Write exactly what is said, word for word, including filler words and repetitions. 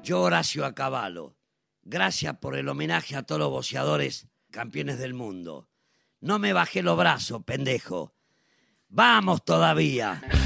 Yo, Horacio Acabalo, gracias por el homenaje a todos los boxeadores campeones del mundo. No me bajé los brazos, pendejo. ¡Vamos todavía!